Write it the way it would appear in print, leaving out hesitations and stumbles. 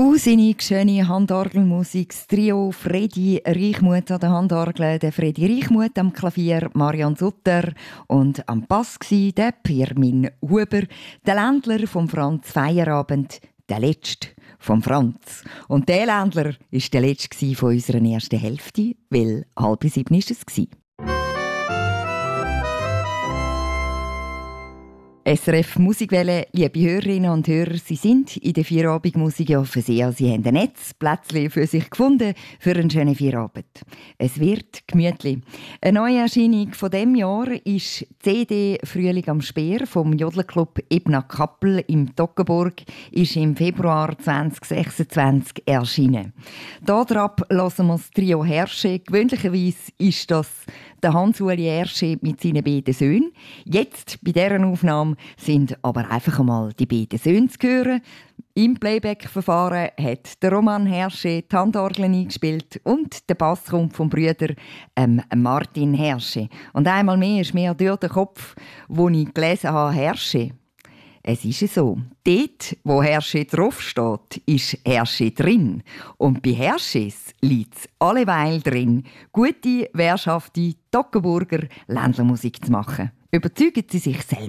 Tausende schöne Handorgelmusik, das Trio Fredi Reichmuth an der Handorgel, der Fredi Reichmuth am Klavier, Marian Sutter und am Bass der Pirmin Huber, der Ländler vom Franz Feierabend, der letzte vom Franz. Und der Ländler war der letzte von unserer ersten Hälfte, weil 6:30 war es. SRF Musikwelle, liebe Hörerinnen und Hörer, Sie sind in der Feierabendmusik ja versehen. Sie haben ein Netzplätzchen für sich gefunden für einen schönen Feierabend. Es wird gemütlich. Eine neue Erscheinung von diesem Jahr ist die CD «Frühling am Speer» vom Jodlerclub Ebna Kappel im Toggenburg, ist im Februar 2026 erschienen. Darauf hören wir das Trio Herrsche. Gewöhnlicherweise ist das der Hans-Uli Herrsche mit seinen beiden Söhnen. Jetzt, bei dieser Aufnahme, sind aber einfach einmal die beiden Söhne zu hören. Im Playback-Verfahren hat der Roman Herrsche die Handorgel eingespielt und der Bass kommt vom Brüder Martin Herrsche. Und einmal mehr ist mir durch den Kopf, wo ich gelesen habe, Herrsche. Es ist so, dort, wo Herrsche draufsteht, ist Herrsche drin. Und bei Herrsches liegt es alleweil drin, gute, wehrhafte Toggenburger Ländlermusik zu machen. Überzeugen Sie sich selbst.